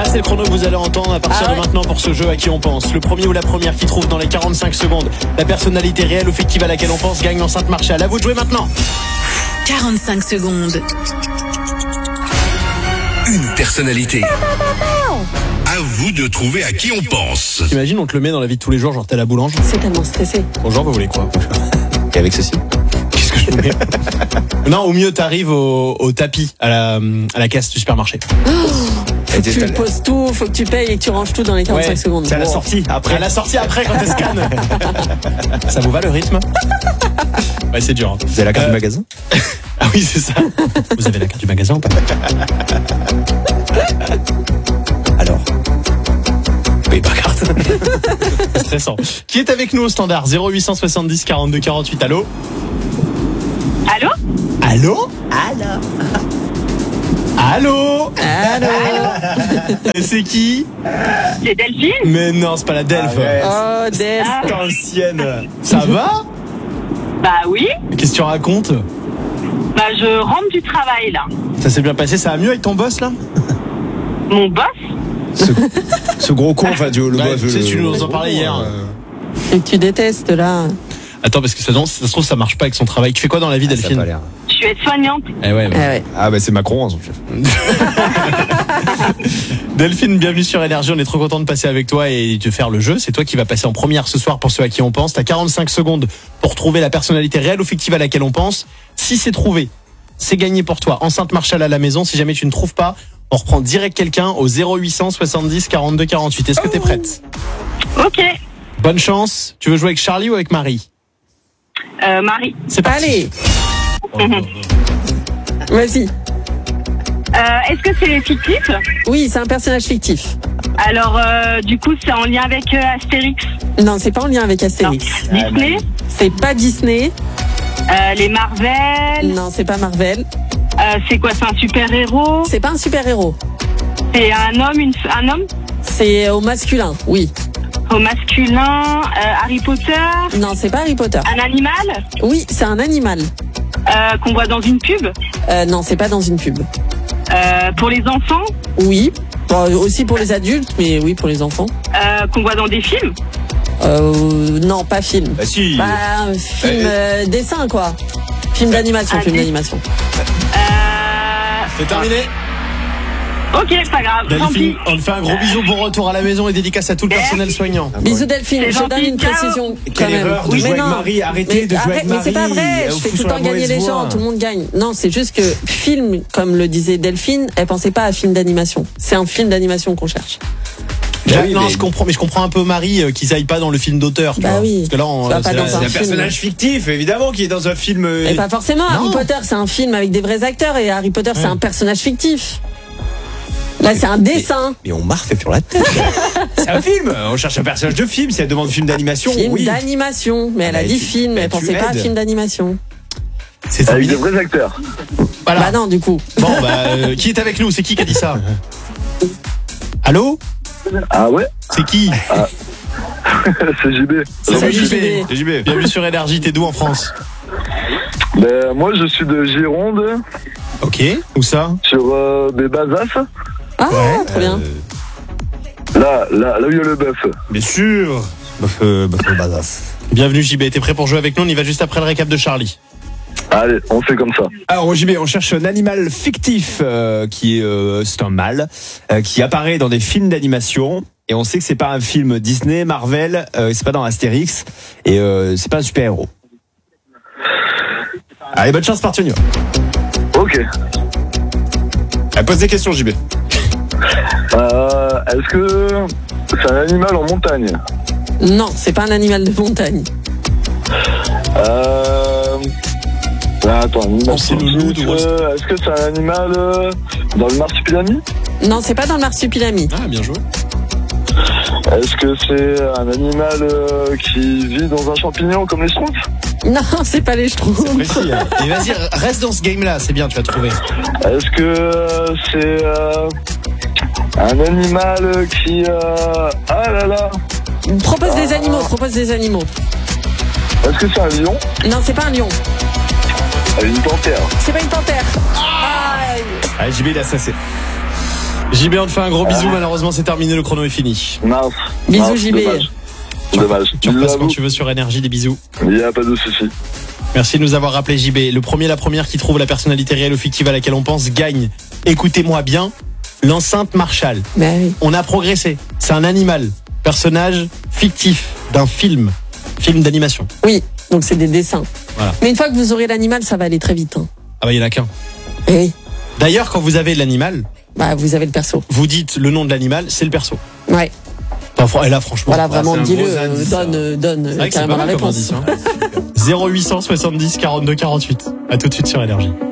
Ça, c'est le chrono que vous allez entendre à partir de maintenant pour ce jeu à qui on pense. Le premier ou la première qui trouve dans les 45 secondes la personnalité réelle ou fictive à laquelle on pense gagne l'enceinte Marshall. À vous de jouer maintenant. 45 secondes. Une personnalité. À vous de trouver à qui on pense. T'imagines, on te le met dans la vie de tous les jours, genre t'es à la boulange. C'est tellement stressé. Bonjour, vous voulez quoi? Et avec ceci. Qu'est-ce que je mets? Non, au mieux, t'arrives au tapis, à la caisse du supermarché. Faut que tu poses tout, faut que tu payes et que tu ranges tout dans les 45 secondes. C'est à la sortie, après. À la sortie, après, quand tu scannes. Ça vous va le rythme? Ouais, c'est dur. Hein. Vous avez la carte du magasin? Ah oui, c'est ça. Vous avez la carte du magasin ou pas? Alors. Oui, par carte. C'est stressant. Qui est avec nous au standard? 0870 42 48. Allô? Allô? Allô? Allô? Et c'est qui? C'est Delphine? Mais non, c'est pas la Delph. Oh, Delph. C'est ancienne. Ça va? Bah oui. Qu'est-ce que tu racontes? Bah je rentre du travail là. Ça s'est bien passé? Ça va mieux avec ton boss là? Mon boss? Ce gros con, enfin, le Bah, boss. tu sais, tu nous en parlais hier. Et que tu détestes là. Attends, parce que ça se trouve, ça marche pas avec son travail. Tu fais quoi dans la vie, Ça a Delphine? pas l'air. Je suis aide-soignante. Eh ouais, Ah ouais. Ah, bah, c'est Macron, son chef. Delphine, bienvenue sur Énergie. On est trop content de passer avec toi et de faire le jeu. C'est toi qui vas passer en première ce soir pour ceux à qui on pense. T'as 45 secondes pour trouver la personnalité réelle ou fictive à laquelle on pense. Si c'est trouvé, c'est gagné pour toi. Enceinte Marshall à la maison. Si jamais tu ne trouves pas, on reprend direct quelqu'un au 0870 42 48. Est-ce que t'es prête? Ok. Bonne chance. Tu veux jouer avec Charlie ou avec Marie? Marie. C'est parti. Allez, vas-y. Est-ce que c'est fictif? Oui, c'est un personnage fictif. Alors du coup c'est en lien avec Astérix? Non, c'est pas en lien avec Astérix. Non. Disney? C'est pas Disney. Les Marvel? Non, c'est pas Marvel. C'est quoi? C'est un super-héros? C'est pas un super-héros. C'est un homme, un homme? C'est au masculin, oui. Au masculin? Harry Potter? Non, c'est pas Harry Potter. Un animal? Oui, c'est un animal. Qu'on voit dans une pub? Non, c'est pas dans une pub. Pour les enfants? Oui. Bon, aussi pour les adultes, mais oui, pour les enfants. Qu'on voit dans des films? Non, pas film. Bah, si. Bah, film dessin, quoi. Film d'animation, film d'animation. C'est terminé. Ok, pas grave. Tant Delphine, pis. on te fait un gros bisou, bon retour à la maison et dédicace à tout le personnel soignant. Bisous Delphine, C'est je donne gentil, une ciao. précision quand Quelle même. erreur de jouer avec Marie, arrêtez de jouer avec mais c'est pas Marie. vrai, Elle je vous fais fout tout le sur la temps gagner mauvaise les voie. gens, tout le monde gagne. Non, c'est juste que film, comme le disait Delphine, elle pensait pas à film d'animation. C'est un film d'animation qu'on cherche. Oui, non, mais- je comprends un peu Marie qu'ils aillent pas dans le film d'auteur. tu Bah vois. oui. Parce que là, Ça va pas dans C'est un film. personnage fictif, évidemment, qui est dans un film. Et pas forcément, Non. Harry Potter c'est un film avec des vrais acteurs et Harry Potter c'est un personnage fictif. Là c'est un dessin. Mais on marre fait sur la tête. C'est un film. On cherche un personnage de film. Si elle demande film d'animation, Film oui. d'animation. Mais elle a bah, dit tu- film, bah, elle tu pensait pas à aides. film d'animation. C'est Avec terminé. de vrais acteurs. Voilà. Bah non du coup. Bon, qui est avec nous? C'est qui a dit ça? Allô? Ah ouais? C'est qui? C'est JB. Salut, JB. JB. C'est JB. Bienvenue sur Énergie. T'es d'où en France? Ben, moi, je suis de Gironde, Ok. Où ça? sur des Bazas. Ah trop bien. Là où il y a le bœuf. Bien sûr. Bof badass. Bienvenue JB. T'es prêt pour jouer avec nous? On y va juste après le récap de Charlie. Allez, on fait comme ça. Alors JB, on cherche un animal fictif qui est c'est un mâle qui apparaît dans des films d'animation et on sait que c'est pas un film Disney, Marvel, c'est pas dans Astérix et c'est pas un super-héros. Allez, bonne chance, parti, on y va. Ok. Elle pose des questions, JB. Est-ce que c'est un animal en montagne? Non, c'est pas un animal de montagne. Attends, animal C'est le loup de Wall Street. est-ce que c'est un animal dans le marsupilami? Non, c'est pas dans le marsupilami. Ah, bien joué. Est-ce que c'est un animal qui vit dans un champignon comme les schtroumpfs? Non, c'est pas les schtroumpfs. Précis, hein. Et vas-y, reste dans ce game-là. C'est bien, tu vas trouver. Est-ce que c'est un animal qui... Ah là là! Propose des animaux, propose des animaux. Est-ce que c'est un lion? Non, c'est pas un lion. Une panthère. C'est pas une panthère. Aïe. Allez, JB, il a ça, c'est... JB, on te fait un gros bisou. Malheureusement, c'est terminé. Le chrono est fini. Mince. Bisous, Mince, JB. Dommage. Tu Bisous repasses à quand vous. tu veux sur Énergie. Des bisous. Il n'y a pas de souci. Merci de nous avoir rappelé, JB. Le premier, la première qui trouve la personnalité réelle ou fictive à laquelle on pense gagne. Écoutez-moi bien. L'enceinte Marshall. Ben oui. On a progressé. C'est un animal. Personnage fictif d'un film. Film d'animation. Oui, donc c'est des dessins. Voilà. Mais une fois que vous aurez l'animal, ça va aller très vite. Hein. Ah bah, il y en a qu'un. Eh oui. D'ailleurs, quand vous avez l'animal, Bah, vous avez le perso. vous dites le nom de l'animal, c'est le perso. Ouais. Enfin, et là, franchement. Voilà, vraiment, c'est un dis-le. gros indice, Donne C'est vrai que c'est carrément pas la mal comme réponse. indice, hein. 0870 42 48. À tout de suite sur Énergie.